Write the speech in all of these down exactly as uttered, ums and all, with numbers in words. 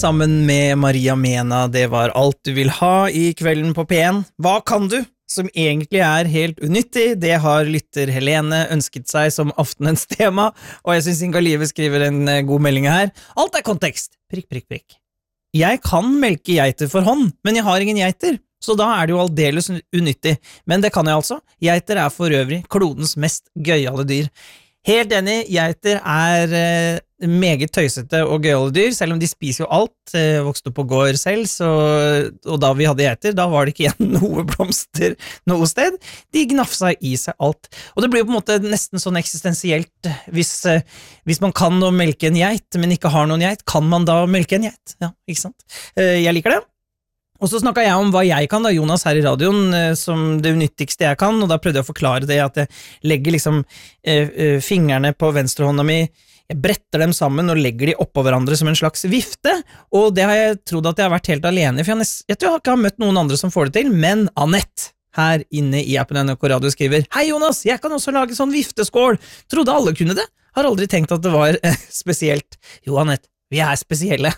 Sammen med Maria Mena, det var alt du vil ha i kvelden på P en. Hva kan du? Som egentlig er helt unyttig, det har lytter Helene ønsket seg som aftenens tema, og jeg synes Inga Live skriver en god melding her. Alt er kontekst. Prikk, prikk, prikk. Jeg kan melke geiter for hånd, men jeg har ingen geiter, så da er det jo aldeles unyttig. Men det kan jeg altså. Geiter er for øvrig klodens mest gøyale dyr. Helt enig, geiter er eh, meget tøysete og gøyale dyr, selv om de spiser jo alt, eh, vokste opp på gård selv, så, og da vi hadde geiter, da var det ikke igjen noe blomster noe sted, de gnafsa i seg alt, og det blir jo på en måte nesten sånn eksistensielt, hvis, eh, hvis man kan å melke en geit, men ikke har noen geit, kan man da melke en geit? Ja, ikke sant? Eh, jeg liker det. Og så snakket jeg om hva jeg kan da, Jonas, her i radioen, eh, som det unyttigste jeg kan, og da prøvde jeg å forklare det at jeg legger liksom eh, eh, fingrene på venstrehånda mi, jeg bretter dem sammen og legger de oppå hverandre som en slags vifte, og det har jeg trodd at jeg har vært helt alene, for jeg, nest, jeg tror jeg ikke har møtt noen andre som får det til, men Annette, her inne i appen N R K Radio skriver, «Hei Jonas, jeg kan også lage sånn vifteskål, trodde alle kunne det, har aldri tenkt at det var eh, spesielt. Jo Annette, vi er spesielle.»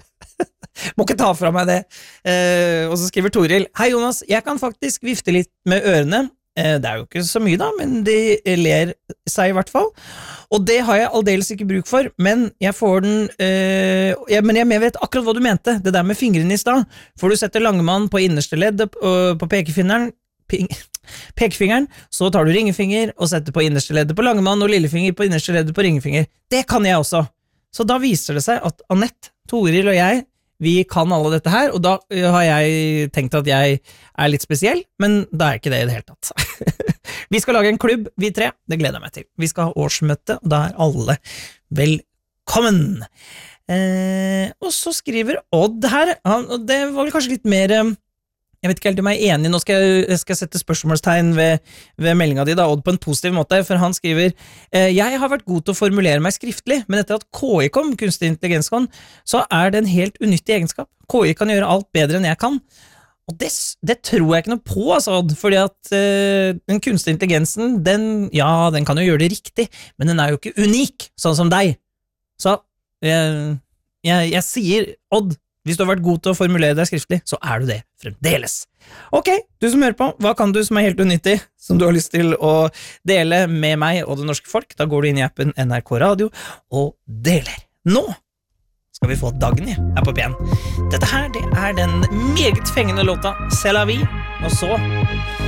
Må ikke ta fra meg det. Eh, og så skriver Toril, «Hei Jonas, jeg kan faktisk vifte litt med ørene. Eh, det er jo ikke så mye da, men de ler seg i hvert fall. Og det har jeg aldeles ikke bruk for, men jeg får den, eh, jeg, men jeg vet akkurat hva du mente, det der med fingrene i stad. For du setter langmann på innerste ledd på, på pekefingeren, ping, pekefingeren, så tar du ringefinger og setter på innerste leddet på langmann og lillefinger på innerste leddet på ringefinger. Det kan jeg også. Så da viser det seg at Annette, Toril og jeg, vi kan alle dette her, og da har jeg tenkt at jeg er litt spesiell, men da er ikke det i det hele tatt. Vi skal lage en klubb, vi tre, det gleder jeg meg til. Vi skal ha årsmøte, og da er alle velkommen. Eh, og så skriver Odd her, han, og det var vel kanskje litt mer, jeg vet ikke helt om jeg er enig, nå skal jeg, jeg skal sette spørsmålstegn ved, ved meldingen din da, Odd, på en positiv måte, for han skriver, eh, jeg har vært god til å formulere meg skriftlig, men etter at K I kom, kunstig intelligens kom, så er det en helt unyttig egenskap. K I kan gjøre alt bedre enn jeg kan, og det, det tror jeg ikke noe på, altså, Odd, fordi at eh, den kunstige intelligensen, den, ja, den kan jo gjøre det riktig, men den er jo ikke unik, sånn som deg. Så, eh, jeg, jeg sier, Odd, hvis du har vært god til å formulere deg skriftlig, så er du det fremdeles. Ok, du som hører på, hva kan du som er helt unyttig, som du har lyst til å dele med meg og det norske folk? Da går du inn i appen N R K Radio og deler. Nå skal vi få Dagny her på P en. Dette her, det er den meget fengende låta C'est la vie, og så